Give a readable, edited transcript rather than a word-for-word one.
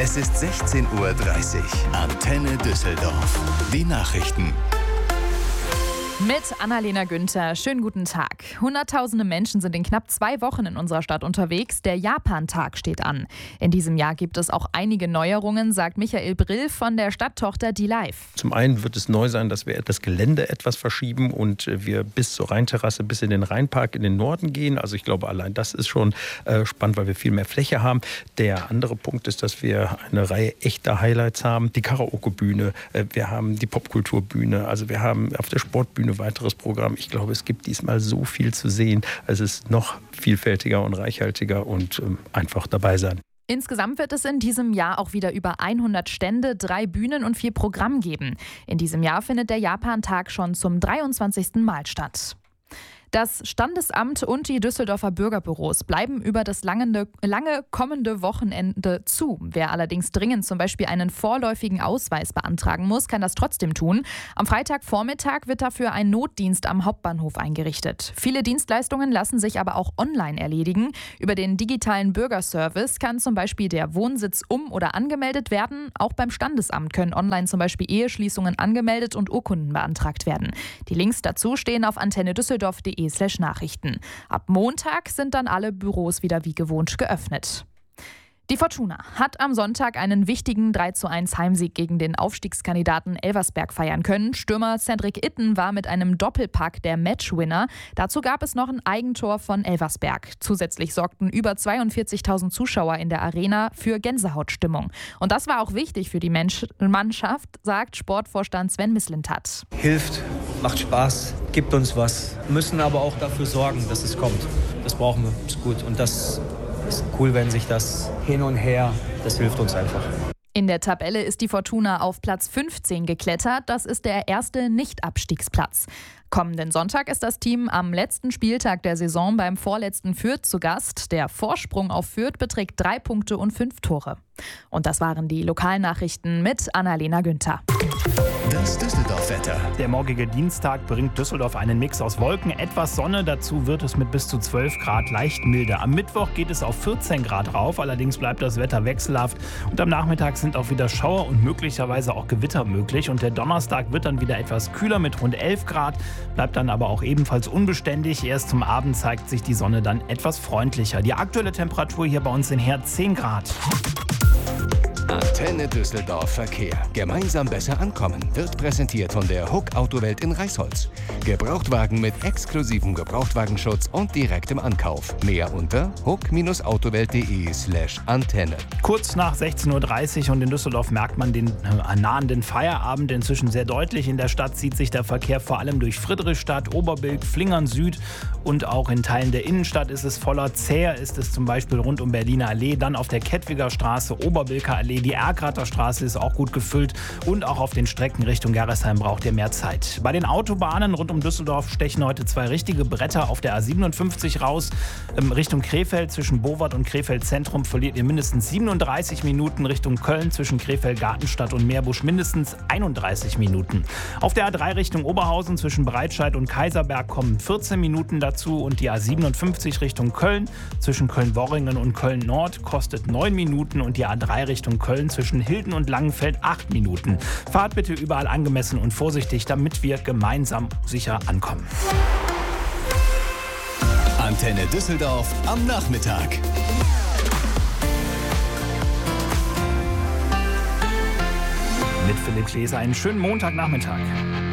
Es ist 16:30 Uhr. Antenne Düsseldorf. Die Nachrichten. Mit Annalena Günther. Schönen guten Tag. Hunderttausende Menschen sind in knapp 2 Wochen in unserer Stadt unterwegs. Der Japan-Tag steht an. In diesem Jahr gibt es auch einige Neuerungen, sagt Michael Brill von der Stadttochter DLive. Zum einen wird es neu sein, dass wir das Gelände etwas verschieben und wir bis zur Rheinterrasse, bis in den Rheinpark in den Norden gehen. Also ich glaube, allein das ist schon spannend, weil wir viel mehr Fläche haben. Der andere Punkt ist, dass wir eine Reihe echter Highlights haben. Die Karaoke-Bühne, wir haben die Popkulturbühne, also wir haben auf der Sportbühne ein weiteres Programm. Ich glaube, es gibt diesmal so viel zu sehen. Es ist noch vielfältiger und reichhaltiger und einfach dabei sein. Insgesamt wird es in diesem Jahr auch wieder über 100 Stände, 3 Bühnen und 4 Programme geben. In diesem Jahr findet der Japan-Tag schon zum 23. Mal statt. Das Standesamt und die Düsseldorfer Bürgerbüros bleiben über das lange kommende Wochenende zu. Wer allerdings dringend zum Beispiel einen vorläufigen Ausweis beantragen muss, kann das trotzdem tun. Am Freitagvormittag wird dafür ein Notdienst am Hauptbahnhof eingerichtet. Viele Dienstleistungen lassen sich aber auch online erledigen. Über den digitalen Bürgerservice kann zum Beispiel der Wohnsitz oder angemeldet werden. Auch beim Standesamt können online zum Beispiel Eheschließungen angemeldet und Urkunden beantragt werden. Die Links dazu stehen auf antennedüsseldorf.de/Nachrichten. Ab Montag sind dann alle Büros wieder wie gewohnt geöffnet. Die Fortuna hat am Sonntag einen wichtigen 3:1 Heimsieg gegen den Aufstiegskandidaten Elversberg feiern können. Stürmer Cedric Itten war mit einem Doppelpack der Matchwinner. Dazu gab es noch ein Eigentor von Elversberg. Zusätzlich sorgten über 42.000 Zuschauer in der Arena für Gänsehautstimmung. Und das war auch wichtig für die Mannschaft, sagt Sportvorstand Sven Mislintat. Hilft, macht Spaß, gibt uns was. Müssen aber auch dafür sorgen, dass es kommt. Das brauchen wir, ist gut. Und das ist cool, wenn sich das hin und her, das hilft uns einfach. In der Tabelle ist die Fortuna auf Platz 15 geklettert. Das ist der erste Nicht-Abstiegsplatz. Kommenden Sonntag ist das Team am letzten Spieltag der Saison beim vorletzten Fürth zu Gast. Der Vorsprung auf Fürth beträgt 3 Punkte und 5 Tore. Und das waren die Lokalnachrichten mit Annalena Günther. Das Düsseldorf-Wetter. Der morgige Dienstag bringt Düsseldorf einen Mix aus Wolken, etwas Sonne. Dazu wird es mit bis zu 12 Grad leicht milde. Am Mittwoch geht es auf 14 Grad rauf. Allerdings bleibt das Wetter wechselhaft. Und am Nachmittag sind auch wieder Schauer und möglicherweise auch Gewitter möglich. Und der Donnerstag wird dann wieder etwas kühler mit rund 11 Grad. Bleibt dann aber auch ebenfalls unbeständig. Erst zum Abend zeigt sich die Sonne dann etwas freundlicher. Die aktuelle Temperatur hier bei uns in Herd 10 Grad. Antenne Düsseldorf Verkehr. Gemeinsam besser ankommen. Wird präsentiert von der Huck Autowelt in Reisholz. Gebrauchtwagen mit exklusivem Gebrauchtwagenschutz und direktem Ankauf. Mehr unter huck-autowelt.de/Antenne. Kurz nach 16:30 Uhr und in Düsseldorf merkt man den nahenden Feierabend inzwischen sehr deutlich. In der Stadt zieht sich der Verkehr vor allem durch Friedrichstadt, Oberbilk, Flingern Süd und auch in Teilen der Innenstadt ist es voller. Zäher ist es zum Beispiel rund um Berliner Allee, dann auf der Kettwiger Straße, Oberbilker Allee. Die Erkrater Straße ist auch gut gefüllt und auch auf den Strecken Richtung Gerresheim braucht ihr mehr Zeit. Bei den Autobahnen rund um Düsseldorf stechen heute 2 richtige Bretter auf der A57 raus. Richtung Krefeld zwischen Bowart und Krefeld Zentrum verliert ihr mindestens 37 Minuten. Richtung Köln zwischen Krefeld Gartenstadt und Meerbusch mindestens 31 Minuten. Auf der A3 Richtung Oberhausen zwischen Breitscheid und Kaiserberg kommen 14 Minuten dazu und die A57 Richtung Köln zwischen Köln-Worringen und Köln-Nord kostet 9 Minuten und die A3 Richtung Köln zwischen Hilden und Langenfeld 8 Minuten. Fahrt bitte überall angemessen und vorsichtig, damit wir gemeinsam sicher ankommen. Antenne Düsseldorf am Nachmittag. Mit Philipp Gläser einen schönen Montagnachmittag.